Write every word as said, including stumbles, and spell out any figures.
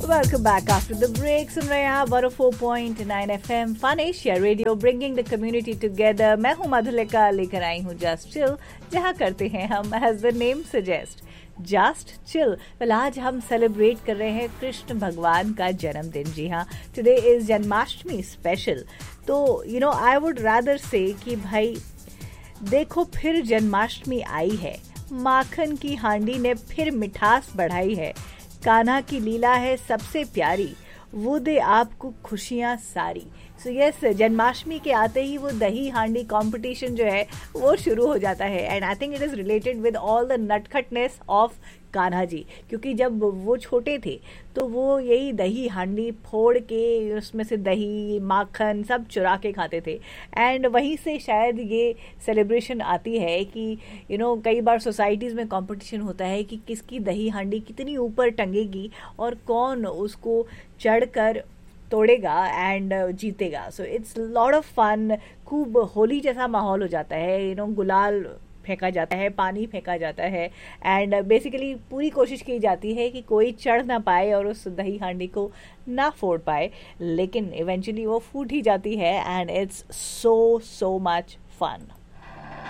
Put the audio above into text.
Welcome back after the break. सुन रहे हैं आप one O four point nine F M fun Asia radio, bringing the community together. मैं हूं मधुलिका, लेकर आई हूं जस्ट चिल, जहां करते हैं हम as the name suggest just chill. Well, आज हम सेलिब्रेट कर रहे हैं कृष्ण भगवान का जन्मदिन। जी हाँ, टुडे इज जन्माष्टमी स्पेशल। तो you know I would rather से कि भाई देखो, फिर जन्माष्टमी आई है, माखन की हांडी ने फिर मिठास बढ़ाई है, कान्हा की लीला है सबसे प्यारी, वो दे आपको खुशियां सारी। सो यस, जन्माष्टमी के आते ही वो दही हांडी कंपटीशन जो है वो शुरू हो जाता है। And I think it is related with all the नटखटनेस of Kanha ji, क्योंकि जब वो छोटे थे तो वो यही दही हांडी फोड़ के उसमें से दही माखन सब चुरा के खाते थे। एंड वहीं से शायद ये सेलिब्रेशन आती है कि यू नो कई बार सोसाइटीज़ में कंपटीशन होता है कि किसकी दही हांडी कितनी ऊपर टंगेगी और कौन उसको चढ़कर तोड़ेगा एंड जीतेगा। So it's lot of fun. खूब होली जैसा माहौल हो जाता है, यू नो गुलाल फेंका जाता है, पानी फेंका जाता है, एंड बेसिकली पूरी कोशिश की जाती है कि कोई चढ़ ना पाए और उस दही हांडी को ना फोड़ पाए, लेकिन इवेंचुअली वो फूट ही जाती है and it's so so much fun.